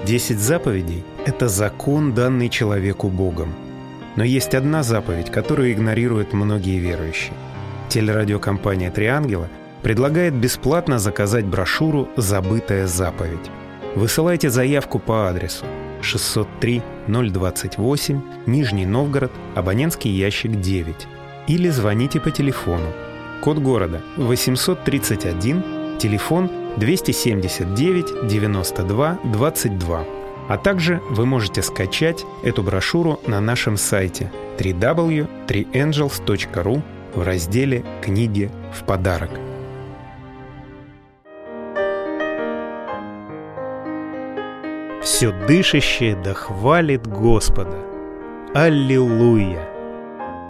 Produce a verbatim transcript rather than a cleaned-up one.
Десять заповедей – это закон, данный человеку Богом. Но есть одна заповедь, которую игнорируют многие верующие. Телерадиокомпания «Три ангела» предлагает бесплатно заказать брошюру «Забытая заповедь». Высылайте заявку по адресу шестьсот три ноль двадцать восемь, Нижний Новгород, абонентский ящик девять. Или звоните по телефону. Код города восемьсот тридцать один, телефон двести семьдесят девять девяносто два двадцать два. А также вы можете скачать эту брошюру на нашем сайте дабл ю дабл ю дабл ю точка три энджелс точка ру в разделе «Книги в подарок». Все дышащее да хвалит Господа. Аллилуйя!